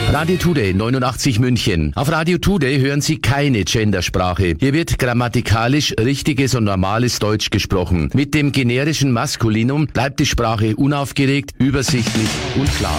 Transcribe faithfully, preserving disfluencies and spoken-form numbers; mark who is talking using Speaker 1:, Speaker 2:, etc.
Speaker 1: Radio Today neunundachtzig München. Auf Radio Today hören Sie keine Gendersprache. Hier wird grammatikalisch richtiges und normales Deutsch gesprochen. Mit dem generischen Maskulinum bleibt die Sprache unaufgeregt, übersichtlich und klar.